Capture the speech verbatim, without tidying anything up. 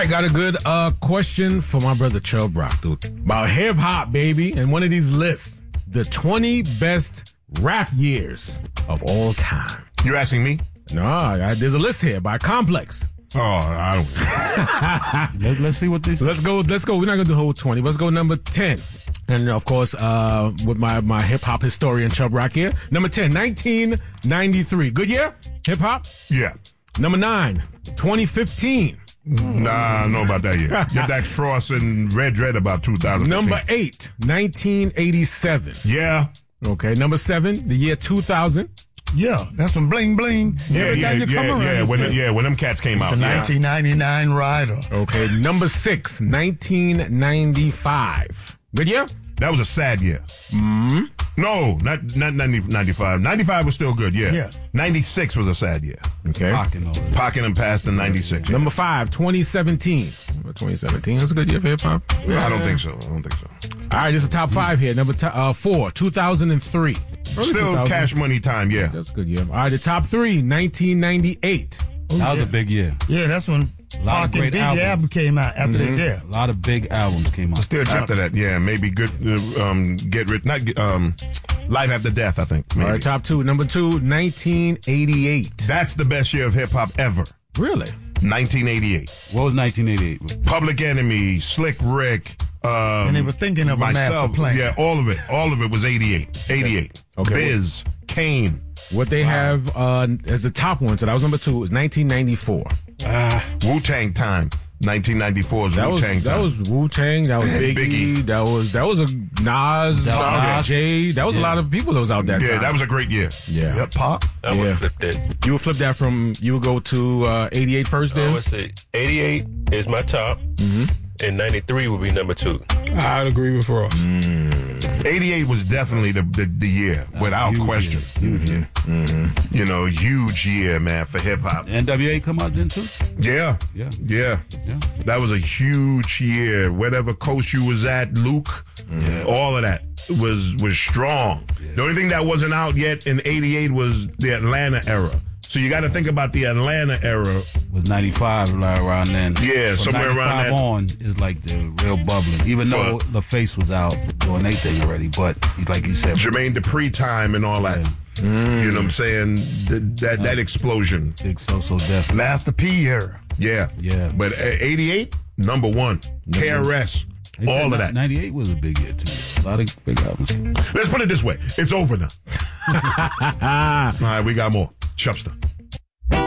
right, got a good uh, question for my brother Chubb Rock, dude. About hip hop, baby. And one of these lists, the twenty best rap years of all time. You asking me? No, I, there's a list here by Complex. Oh, I don't. Let, let's see what this. Let's go. Let's go. We're not gonna do the whole twenty. Let's go number ten. And of course, uh, with my my hip hop historian Chubb Rock here. Number ten, nineteen ninety-three. Good year, hip hop. Yeah. Number nine, twenty fifteen. Nah, I don't know about that yet. Get that Frost and Red Dread about two thousand. Number eight, nineteen eighty-seven. Yeah. Okay. Number seven, the year two thousand. Yeah, that's when bling bling. Yeah, Every yeah, time you yeah, come around, yeah. you When say, yeah, when them cats came out. the Yeah. nineteen ninety-nine rider. Okay. Number six, nineteen ninety-five. Good year? That was a sad year. Mm-hmm. No, not not ninety, ninety-five. ninety-five was still good, yeah. Yeah. ninety-six was a sad year. Okay. Rocking over there. Pocket and passed in ninety-six. Number five, twenty seventeen. twenty seventeen. That's a good year for hip hop. Yeah, I don't think so. I don't think so. All right, just the top five here. Number t- uh, four, two thousand three. Early Still two thousand. Cash Money time, yeah. That's a good year. All right, the top three, nineteen ninety-eight. That was a big year. Yeah, that's when A lot of Pac and great Biggie albums. album came out after they did. A lot of big albums came out. Still After that, yeah, maybe good. Uh, um, get rid. Not get, um, Life After Death. I think. Maybe. All right, top two. Number two, nineteen eighty-eight. That's the best year of hip hop ever. Really? nineteen eighty-eight. What was nineteen eighty-eight? Public Enemy, Slick Rick. Um, And they were thinking of a myself. master plan. Yeah, all of it. All of it was eighty-eight. eighty-eight. Okay. Biz, Kane. What they have uh, as the top one, so that was number two, is nineteen ninety-four. Wu Tang time. nineteen ninety-four is That Wu was Tang that time. was Wu Tang. That was Biggie, Biggie. That was that was a Nas. That was uh, Nas. Jay. That was a Yeah. lot of people that was out that yeah, time. that was a great year. yeah. Yep, Pop. I Yeah. would flip that. You would flip that from you would go to uh, eighty-eight first. I Then would say eighty-eight is my top, and ninety-three would be number two. I'd agree with Ross. eighty-eight was definitely the the, the year, without Huge question. year. Huge year. You know, huge year, man, for hip hop. N W A come out then too? Yeah. Yeah. Yeah. Yeah. That was a huge year. Whatever coast you was at, Luke, Yeah. all of that was was strong. The only thing that wasn't out yet in eighty-eight was the Atlanta era. So you got to think about the Atlanta era. Was ninety-five like around then. Yeah, From somewhere around ninety-five that. on is like the real bubbling. Even though For- the face was out doing their thing already, but like you said, Jermaine Dupri time and all that. You know what I'm saying? Th- that that explosion. big so so definitely. Master P era. Yeah. Yeah. But uh, eighty-eight, number one. K R S. They said All of ni- that. ninety-eight was a big year too. A lot of big albums. Let's put it this way. It's over now. All right, we got more. Chubster.